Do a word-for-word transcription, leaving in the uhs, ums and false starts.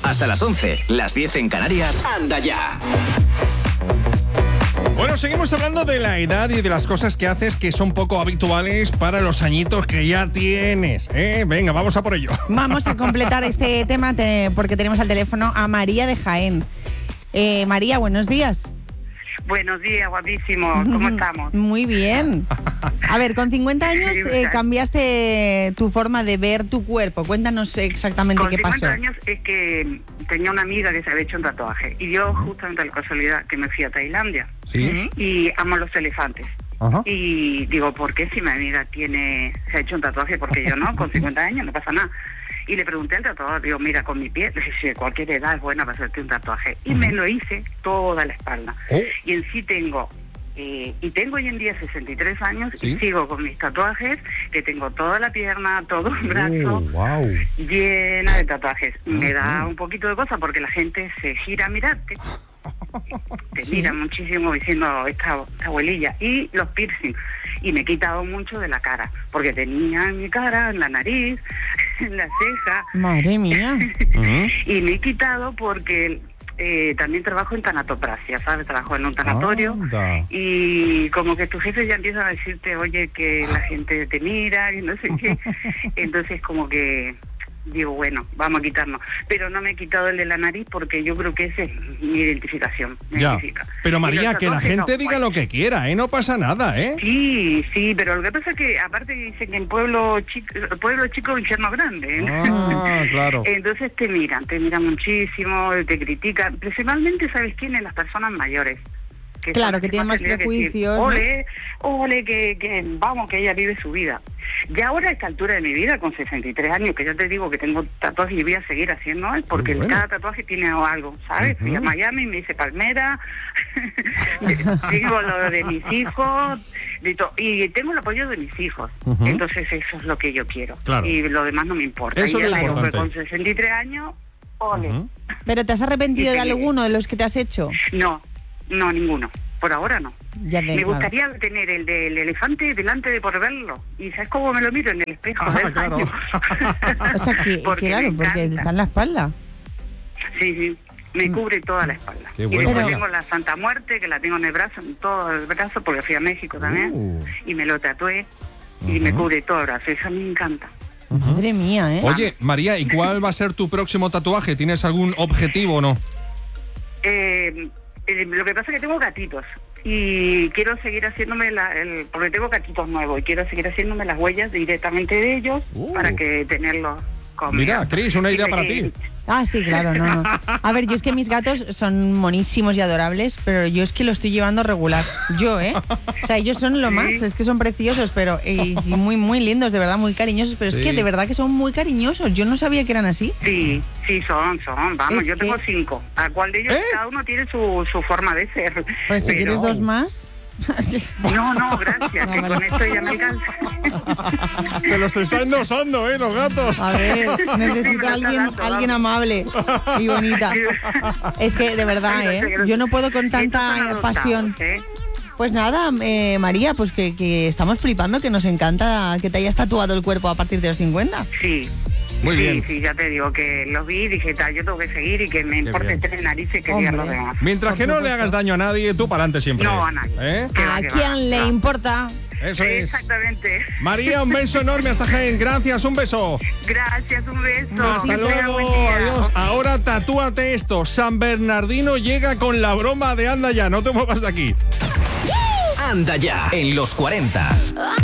Hasta las once, las diez en Canarias. ¡Anda ya! Bueno, seguimos hablando de la edad y de las cosas que haces que son poco habituales para los añitos que ya tienes. ¿eh? Venga, vamos a por ello. Vamos a completar este tema te, porque tenemos al teléfono a María de Jaén. Eh, María, buenos días. Buenos días, guapísimo. ¿Cómo estamos? Muy bien. A ver, con cincuenta años eh, cambiaste tu forma de ver tu cuerpo. Cuéntanos exactamente con qué pasó. Con cincuenta años es que tenía una amiga que se había hecho un tatuaje. Y yo, justamente la casualidad, que me fui a Tailandia. Sí. Y amo los elefantes. Ajá. Y digo, ¿por qué si mi amiga tiene se ha hecho un tatuaje? Porque yo no, con cincuenta años no pasa nada. Y le pregunté al tatuador, digo, mira, con mi piel, si cualquier edad es buena para hacerte un tatuaje. Y uh-huh. me lo hice toda la espalda. Oh. Y en sí tengo, eh, y tengo hoy en día sesenta y tres años, ¿sí? Y sigo con mis tatuajes, que tengo toda la pierna, todo el brazo, oh, wow. llena de tatuajes. Uh-huh. Me da un poquito de cosa porque la gente se gira a mirarte. Te ¿sí? mira muchísimo diciendo esta, esta abuelilla. Y los piercing. Y me he quitado mucho de la cara, porque tenía en mi cara, en la nariz, en la ceja. Madre mía. uh-huh. Y me he quitado porque eh, también trabajo en tanatopraxia, ¿sabes? Trabajo en un tanatorio. Anda. Y como que tus jefes ya empiezan a decirte, oye, que la gente te mira, y no sé qué. Entonces como que digo, bueno, vamos a quitarnos. Pero no me he quitado el de la nariz porque yo creo que esa es mi identificación. Me ya. Identifica. Pero María, que la gente no, diga bueno. lo que quiera, ¿eh? No pasa nada, ¿eh? Sí, sí, pero lo que pasa es que aparte dicen que en pueblo chico, pueblo chico, infierno grande. ¿eh? Ah, claro. Entonces te miran, te miran muchísimo, te critican. Principalmente, ¿sabes quiénes? Las personas mayores. Que claro, que tienen más prejuicios. ¿No? Ole, ole, que, que vamos, que ella vive su vida. Y ahora a esta altura de mi vida, con sesenta y tres años, que yo te digo que tengo tatuajes y voy a seguir haciendo, ¿eh? Porque bueno. cada tatuaje tiene algo, ¿sabes? Uh-huh. Fui a Miami y me hice palmera, digo lo de mis hijos, de to- y tengo el apoyo de mis hijos. Uh-huh. Entonces eso es lo que yo quiero. Claro. Y lo demás no me importa. Eso y es lo importante. Con sesenta y tres años, ole. Uh-huh. ¿Pero te has arrepentido de alguno de los que te has hecho? No. No, ninguno. Por ahora no. Ya me claro. gustaría tener el del elefante delante de por verlo. ¿Y sabes cómo me lo miro? En el espejo ah, del claro. baño. O sea, que, porque claro, porque está en la espalda. Sí, sí. Me cubre toda la espalda. Qué y bueno, después María. tengo la Santa Muerte, que la tengo en el brazo, en todo el brazo, porque fui a México también. Uh. Y me lo tatué. Uh-huh. Y me cubre todo el brazo. Eso me encanta. Uh-huh. Madre mía, ¿eh? Oye, María, ¿y cuál va a ser tu próximo tatuaje? ¿Tienes algún objetivo o no? Eh... Lo que pasa es que tengo gatitos y quiero seguir haciéndome la, el, porque tengo gatitos nuevos y quiero seguir haciéndome las huellas directamente de ellos uh. para que tenerlos conmigo. Mira, Cris, una idea para ti. Ah, sí, claro, no, no. A ver, yo es que mis gatos son monísimos y adorables, pero yo es que lo estoy llevando regular. Yo, ¿eh? O sea, ellos son lo más, es que son preciosos, pero y, y muy, muy lindos, de verdad, muy cariñosos, pero sí. es que de verdad que son muy cariñosos. Yo no sabía que eran así. Sí, sí, son, son. Vamos, es yo que... tengo cinco. ¿A cuál de ellos? ¿Eh? Cada uno tiene su, su forma de ser. Pues si pero... quieres dos más... No, no, gracias, no, que con esto ya me alcanza. Te los está endosando, ¿eh? Los gatos. A ver, necesito a alguien, alguien amable y bonita. Es que, de verdad, ¿eh? Yo no puedo con tanta pasión. ¿Eh? Pues nada, eh, María, pues que, que estamos flipando, que nos encanta que te hayas tatuado el cuerpo a partir de los cincuenta. Sí. Muy sí, bien. Sí, ya te digo que los vi y dije, tal, yo tengo que seguir y que me importe tres narices que digan los demás. Mientras Por que no supuesto. le hagas daño a nadie, tú para adelante siempre. No, a nadie. ¿Eh? ¿A va, quién va, le va. importa? Eso es. Exactamente. María, un beso enorme hasta Jaén. Gracias, un beso. Gracias, un beso. Hasta luego. Adiós. Ahora tatúate esto. San Bernardino llega con la broma de Anda Ya. No te muevas de aquí. Anda Ya en los cuarenta.